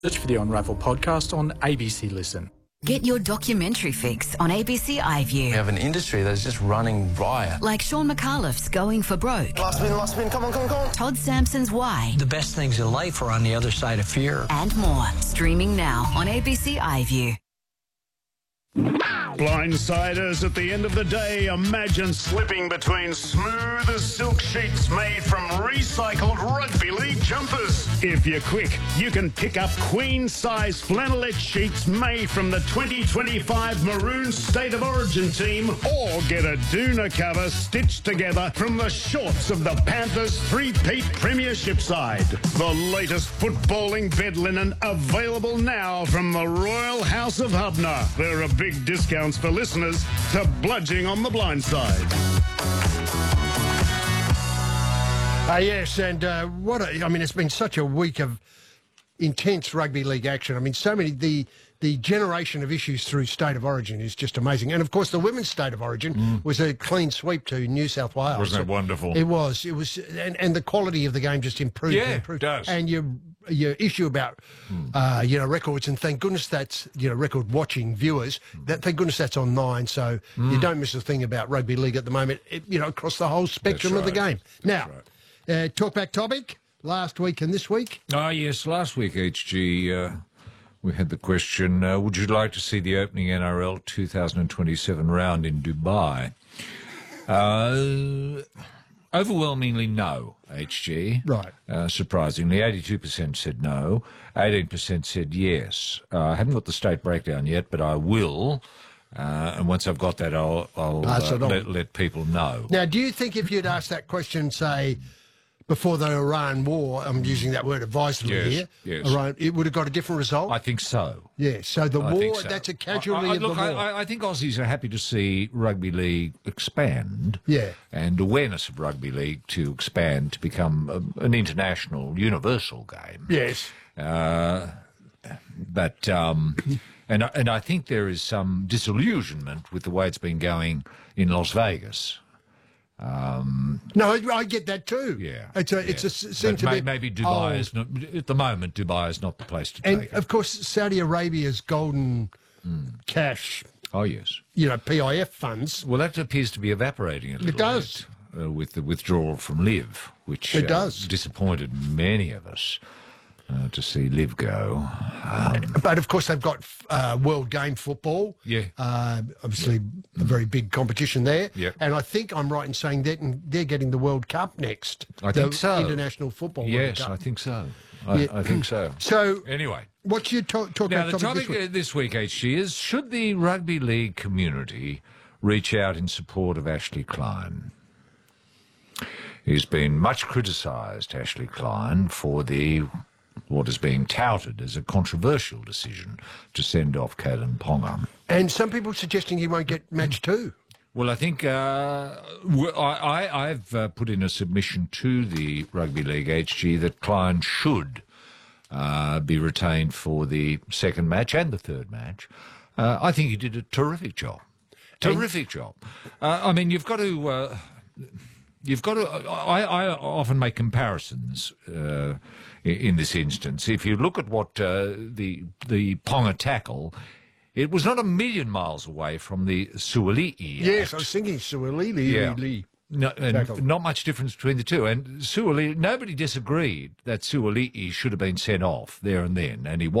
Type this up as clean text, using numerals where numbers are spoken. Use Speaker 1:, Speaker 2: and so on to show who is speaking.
Speaker 1: Search for the Unravel podcast on ABC Listen.
Speaker 2: Get your documentary fix on ABC iView.
Speaker 3: We have an industry that's just running riot.
Speaker 2: Like Sean McAuliffe's Going for Broke.
Speaker 4: Last spin, come on.
Speaker 2: Todd Sampson's Why.
Speaker 5: The best things in life are on the other side of fear.
Speaker 2: And more. Streaming now on ABC iView.
Speaker 6: Blindsiders, at the end of the day, imagine slipping between smooth as silk sheets made from recycled rugby league jumpers. If you're quick, you can pick up queen-size flannelette sheets made from the 2025 Maroon State of Origin team, or get a doona cover stitched together from the shorts of the Panthers' three-peat premiership side. The latest footballing bed linen available now from the Royal House of Hubner. There are big discounts for listeners to Bludging on the Blind Side.
Speaker 7: Yes, and it's been such a week of intense rugby league action. I mean, so many, the generation of issues through State of Origin is just amazing. And, of course, the women's State of Origin was a clean sweep to New South Wales.
Speaker 8: Wasn't it wonderful?
Speaker 7: It was, and the quality of the game just improved.
Speaker 8: Yeah,
Speaker 7: improved.
Speaker 8: it does.
Speaker 7: And your issue about, records, and thank goodness that's, record watching viewers, that thank goodness that's on 9, so you don't miss a thing about rugby league at the moment, across the whole spectrum of the game. Now, talkback topic, last week and this week.
Speaker 8: Yes, last week, HG, we had the question, would you like to see the opening NRL 2027 round in Dubai? Overwhelmingly no, HG.
Speaker 7: Right.
Speaker 8: Surprisingly, 82% said no, 18% said yes. I haven't got the state breakdown yet, but I will. And once I've got that, I'll let people know.
Speaker 7: Now, do you think if you'd asked that question, say, before the Iran war, I'm using that word advisedly here, Iran, it would have got a different result?
Speaker 8: I think so.
Speaker 7: Yeah, so the war, that's a casualty of the war.
Speaker 8: I think Aussies are happy to see rugby league expand.
Speaker 7: Yeah.
Speaker 8: And awareness of rugby league to expand to become an international, universal game.
Speaker 7: Yes.
Speaker 8: But I think there is some disillusionment with the way it's been going in Las Vegas.
Speaker 7: No, I get that too.
Speaker 8: Yeah, maybe Dubai is not at the moment. Dubai is not the place to take it.
Speaker 7: And of course, Saudi Arabia's golden cash.
Speaker 8: Oh yes,
Speaker 7: PIF funds.
Speaker 8: Well, that appears to be evaporating a little.
Speaker 7: It does
Speaker 8: with the withdrawal from Liv, which
Speaker 7: it does
Speaker 8: disappointed many of us. To see Liv go.
Speaker 7: But, of course, they've got World Game Football.
Speaker 8: Yeah.
Speaker 7: Obviously, a very big competition there.
Speaker 8: Yeah.
Speaker 7: And I think I'm right in saying that they're getting the World Cup next.
Speaker 8: I think so.
Speaker 7: International Football
Speaker 8: World Cup. I think so. I think so.
Speaker 7: So,
Speaker 8: anyway.
Speaker 7: What's your talk
Speaker 8: now,
Speaker 7: about
Speaker 8: the topic this week, HG, is should the rugby league community reach out in support of Ashley Klein? He's been much criticised, Ashley Klein, for what is being touted as a controversial decision to send off Kalen Ponga.
Speaker 7: And some people suggesting he won't get match 2.
Speaker 8: Well, I think I've put in a submission to the Rugby League HG that Klein should be retained for the second match and the third match. I think he did a terrific job. Terrific job. I mean, you've got to... I often make comparisons in this instance. If you look at what the Ponga tackle, it was not a million miles away from the Suoli'i
Speaker 7: Yes,
Speaker 8: act.
Speaker 7: I was thinking Suoli'i.
Speaker 8: Yeah. No, and not much difference between the two. And Suoli'i, nobody disagreed that Suoli'i should have been sent off there and then, and he was.